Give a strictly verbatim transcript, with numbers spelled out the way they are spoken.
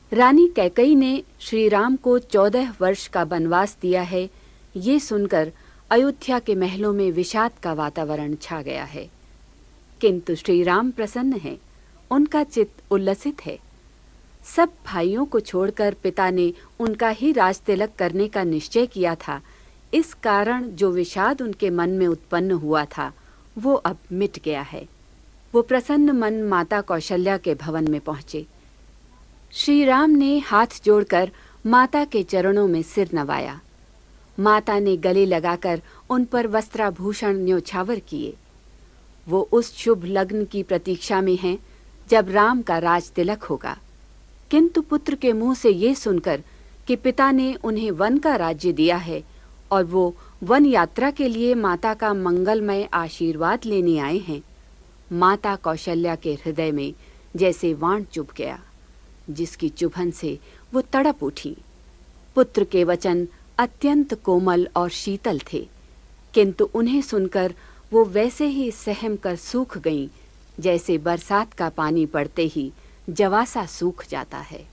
रानी कैकई ने श्री राम को चौदह वर्ष का वनवास दिया है, ये सुनकर अयोध्या के महलों में विषाद का वातावरण छा गया है। किंतु श्री राम प्रसन्न हैं, उनका चित्त उल्लसित है। सब भाइयों को छोड़कर पिता ने उनका ही राज तिलक करने का निश्चय किया था। इस कारण जो विषाद उनके मन में उत्पन्न हुआ था वो अब मिट गया है। वो प्रसन्न मन माता कौशल्या के भवन में पहुंचे। श्री राम ने हाथ जोड़कर माता के चरणों में सिर नवाया। माता ने गले लगाकर उन पर वस्त्राभूषण न्योछावर किए। वो उस शुभ लग्न की प्रतीक्षा में हैं जब राम का राज तिलक होगा। किंतु पुत्र के मुंह से ये सुनकर कि पिता ने उन्हें वन का राज्य दिया है और वो वन यात्रा के लिए माता का मंगलमय आशीर्वाद लेने आए हैं, माता कौशल्या के हृदय में जैसे वाण चुभ गया, जिसकी चुभन से वो तड़प उठी। पुत्र के वचन अत्यंत कोमल और शीतल थे, किंतु उन्हें सुनकर वो वैसे ही सहम कर सूख गईं, जैसे बरसात का पानी पड़ते ही जवासा सूख जाता है।